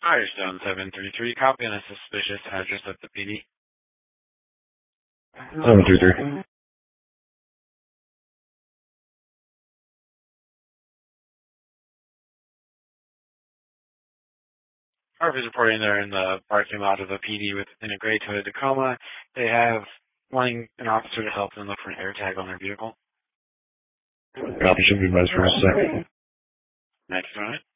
Firestone 733, copy on a suspicious address at the PD. 733. Harvey's reporting they're in the parking lot of a PD within a gray Toyota Tacoma. They have wanting an officer to help them look for an air tag on their vehicle. Copy, should be advised for a second. Next on it.